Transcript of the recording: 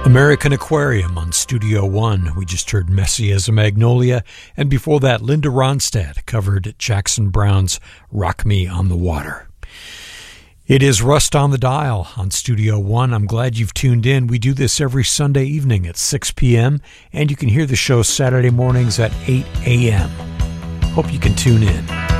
American Aquarium on Studio One. We just heard Messy as a Magnolia, and before that, Linda Ronstadt covered Jackson Browne's Rock Me on the Water. It is Rust on the Dial on Studio One. I'm glad you've tuned in. We do this every Sunday evening at 6 p.m., and you can hear the show Saturday mornings at 8 a.m. Hope you can tune in.